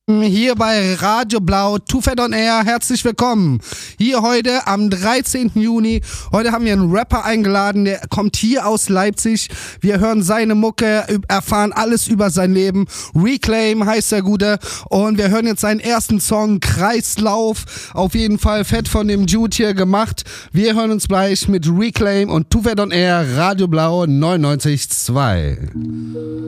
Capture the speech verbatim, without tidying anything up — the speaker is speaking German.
Hier bei Radio Blau, Too Fat on Air, herzlich willkommen. Hier heute am dreizehnten Juni. Heute haben wir einen Rapper eingeladen, der kommt hier aus Leipzig. Wir hören seine Mucke, erfahren alles über sein Leben. Reclaim heißt der Gute. Und wir hören jetzt seinen ersten Song, Kreislauf. Auf jeden Fall fett von dem Dude hier gemacht. Wir hören uns gleich mit Reclaim und Too Fat on Air, Radio Blau neunundneunzig Komma zwei.